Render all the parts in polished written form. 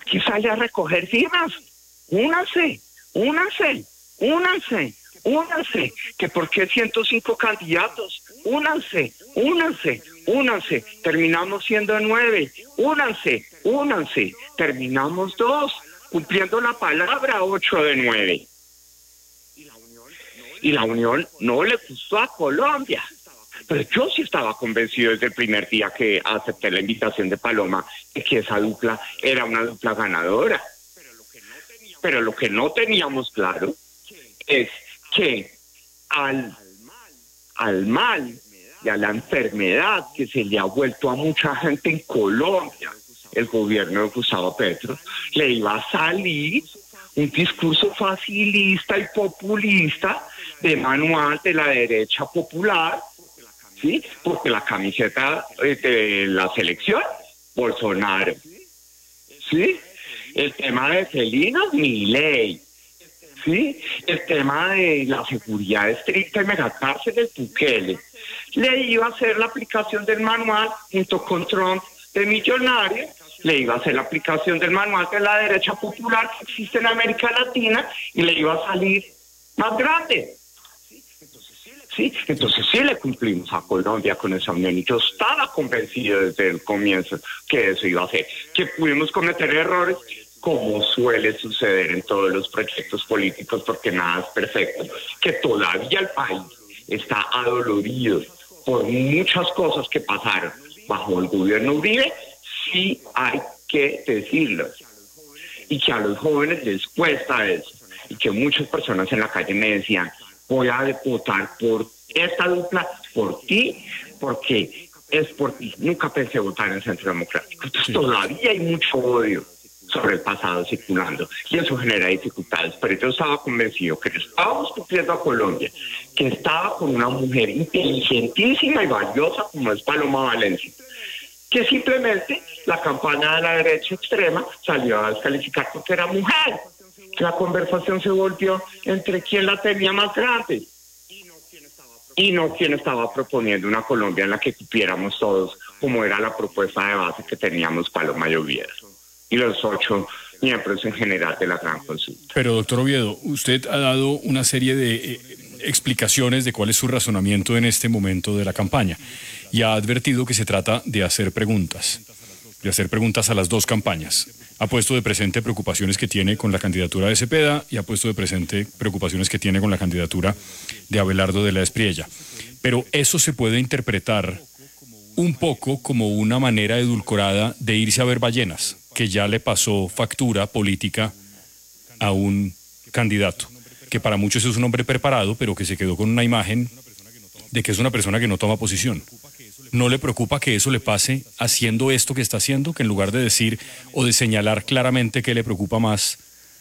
que sale a recoger firmas. Únanse, únanse, únanse, únanse. Que por qué 105 candidatos. Únanse, únanse, únanse. Terminamos siendo 9. Únanse, únanse. Terminamos 2. Cumpliendo la palabra, 8 de 9. Y la unión no le gustó a Colombia. Pero yo sí estaba convencido desde el primer día que acepté la invitación de Paloma de que esa dupla era una dupla ganadora. Pero lo que no teníamos claro es que al mal y a la enfermedad que se le ha vuelto a mucha gente en Colombia, el gobierno de Gustavo Petro, le iba a salir un discurso facilista y populista de manual de la derecha popular, ¿sí? Porque la camiseta de la selección, Bolsonaro, ¿sí? El tema de Celina, Milei, ¿sí? El tema de la seguridad estricta y megacárceles, Bukele. Le iba a hacer la aplicación del manual junto con Trump de millonario, le iba a hacer la aplicación del manual de la derecha popular que existe en América Latina y le iba a salir más grande. Sí, entonces sí le cumplimos a Colombia con esa unión y yo estaba convencido desde el comienzo que eso iba a ser. Que pudimos cometer errores, como suele suceder en todos los proyectos políticos, porque nada es perfecto. Que todavía el país está adolorido por muchas cosas que pasaron bajo el gobierno Uribe, sí hay que decirlo. Y que a los jóvenes les cuesta eso. Y que muchas personas en la calle me decían, voy a votar por esta dupla, por ti, porque es por ti. Nunca pensé votar en Centro Democrático. Entonces todavía hay mucho odio sobre el pasado circulando y eso genera dificultades, pero yo estaba convencido que estábamos cumpliendo a Colombia, que estaba con una mujer inteligentísima y valiosa como es Paloma Valencia, que simplemente la campaña de la derecha extrema salió a descalificar porque era mujer. La conversación se volvió entre quién la tenía más grande y no quién estaba proponiendo una Colombia en la que cupiéramos todos, como era la propuesta de base que teníamos Paloma y Oviedo y los 8 miembros en general de la gran consulta. Pero, doctor Oviedo, usted ha dado una serie de explicaciones de cuál es su razonamiento en este momento de la campaña y ha advertido que se trata de hacer preguntas a las dos campañas. Ha puesto de presente preocupaciones que tiene con la candidatura de Cepeda y ha puesto de presente preocupaciones que tiene con la candidatura de Abelardo de la Espriella. Pero eso se puede interpretar un poco como una manera edulcorada de irse a ver ballenas, que ya le pasó factura política a un candidato, que para muchos es un hombre preparado, pero que se quedó con una imagen de que es una persona que no toma posición. ¿No le preocupa que eso le pase haciendo esto que está haciendo, que en lugar de decir o de señalar claramente qué le preocupa más,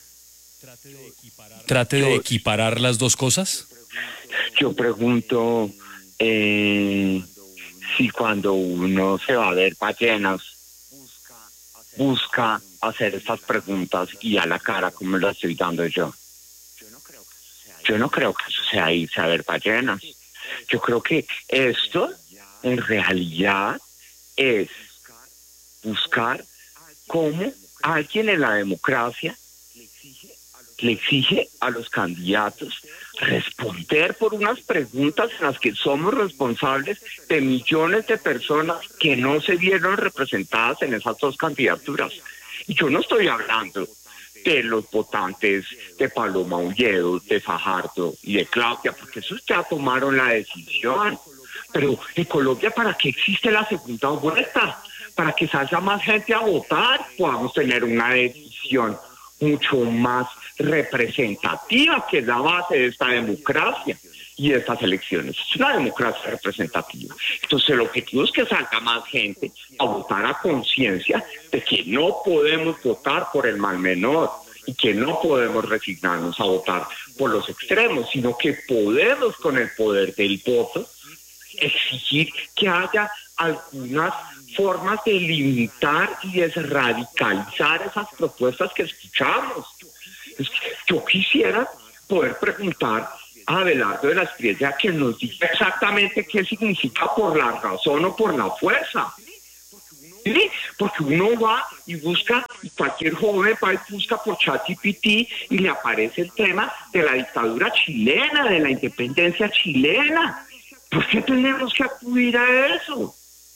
trate de equiparar las dos cosas? Yo pregunto si cuando uno se va a ver ballenas busca hacer estas preguntas y a la cara como lo estoy dando yo. Yo no creo que eso sea irse a ver ballenas. Yo creo que esto en realidad es buscar cómo alguien en la democracia le exige a los candidatos responder por unas preguntas en las que somos responsables de millones de personas que no se vieron representadas en esas dos candidaturas. Y yo no estoy hablando de los votantes de Paloma Oviedo, de Fajardo y de Claudia, porque esos ya tomaron la decisión. Pero en Colombia, ¿para qué existe la segunda vuelta? Para que salga más gente a votar, podamos tener una decisión mucho más representativa, que es la base de esta democracia y de estas elecciones. Es una democracia representativa. Entonces el objetivo es que salga más gente a votar a conciencia de que no podemos votar por el mal menor y que no podemos resignarnos a votar por los extremos, sino que podemos, con el poder del voto, exigir que haya algunas formas de limitar y desradicalizar esas propuestas que escuchamos. Yo quisiera poder preguntar a Abelardo de la Espriella que nos diga exactamente qué significa por la razón o por la fuerza. ¿Sí? Porque uno va y busca, y cualquier joven va y busca por ChatGPT y le aparece el tema de la dictadura chilena, de la independencia chilena. ¿Por qué tenemos que acudir a eso?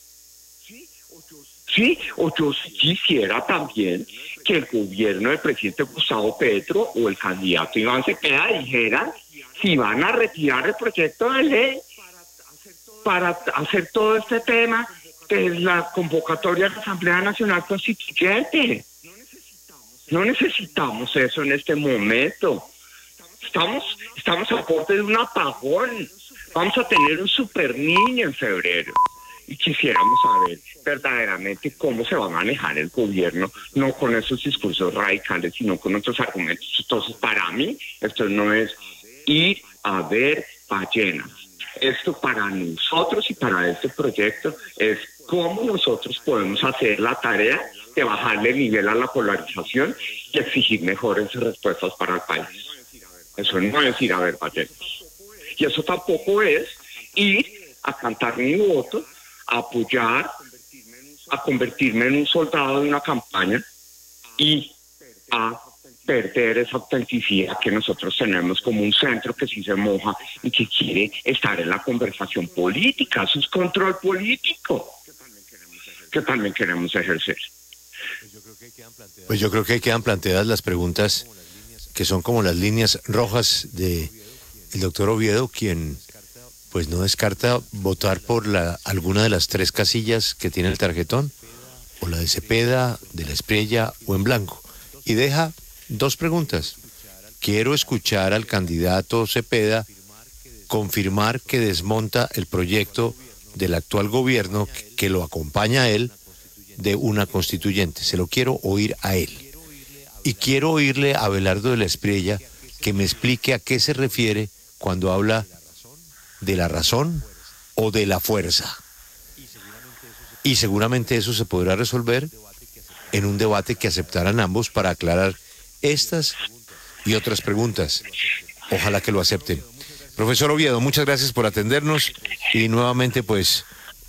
Sí, o yo sí quisiera también que el gobierno del presidente Gustavo Petro o el candidato Iván Cepeda dijeran si van a retirar el proyecto de ley para hacer todo este tema de la convocatoria de la Asamblea Nacional Constituyente. No necesitamos eso en este momento. Estamos a borde de un apagón. Vamos a tener un super niño en febrero. Y quisiéramos saber verdaderamente cómo se va a manejar el gobierno, no con esos discursos radicales, sino con otros argumentos. Entonces, para mí, esto no es ir a ver ballenas. Esto para nosotros y para este proyecto es cómo nosotros podemos hacer la tarea de bajarle el nivel a la polarización y exigir mejores respuestas para el país. Eso no es ir a ver ballenas. Y eso tampoco es ir a cantar mi voto, a apoyar, a convertirme en un soldado de una campaña y a perder esa autenticidad que nosotros tenemos como un centro que sí se moja y que quiere estar en la conversación política. Eso es control político que también queremos ejercer. Pues yo creo que ahí quedan planteadas las preguntas que son como las líneas rojas de el doctor Oviedo, quien pues no descarta votar por alguna de las 3 casillas que tiene el tarjetón, o la de Cepeda, de la Espriella o en blanco. Y deja 2 preguntas. Quiero escuchar al candidato Cepeda confirmar que desmonta el proyecto del actual gobierno que lo acompaña a él de una constituyente. Se lo quiero oír a él. Y quiero oírle a Abelardo de la Espriella que me explique a qué se refiere cuando habla de la razón o de la fuerza. Y seguramente eso se podrá resolver en un debate que aceptarán ambos para aclarar estas y otras preguntas. Ojalá que lo acepten. Profesor Oviedo, muchas gracias por atendernos y nuevamente pues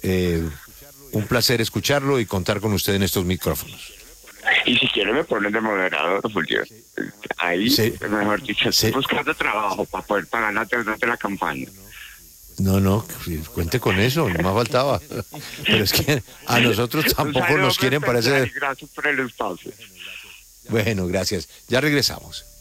un placer escucharlo y contar con usted en estos micrófonos. Y si quiere me ponen de moderador, Julio. Ahí, sí, mejor dicho, estoy buscando trabajo para poder pagar las deudas de la campaña. No, cuente con eso, no me faltaba. Pero es que a nosotros tampoco nos quieren para ese... Gracias por el espacio. Bueno, gracias. Ya regresamos.